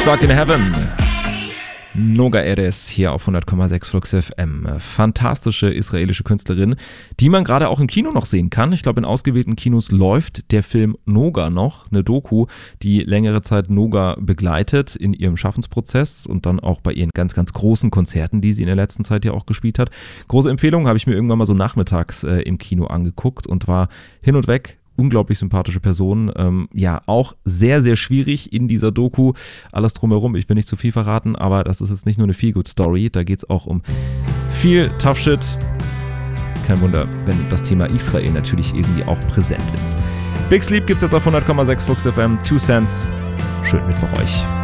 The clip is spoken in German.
Stuck in Heaven. Noga Erez hier auf 100,6 Flux FM. Fantastische israelische Künstlerin, die man gerade auch im Kino noch sehen kann. Ich glaube, in ausgewählten Kinos läuft der Film Noga noch, eine Doku, die längere Zeit Noga begleitet in ihrem Schaffensprozess und dann auch bei ihren ganz, ganz großen Konzerten, die sie in der letzten Zeit ja auch gespielt hat. Große Empfehlung, habe ich mir irgendwann mal so nachmittags im Kino angeguckt und war hin und weg. Unglaublich sympathische Person, ja, auch sehr, sehr schwierig in dieser Doku, alles drumherum, ich will nicht zu viel verraten, aber das ist jetzt nicht nur eine Feel-Good-Story, da geht es auch um viel Tough Shit. Kein Wunder, wenn das Thema Israel natürlich irgendwie auch präsent ist. Big Sleep gibt's jetzt auf 100,6 Flux FM, 2 Cents, schönen Mittwoch euch.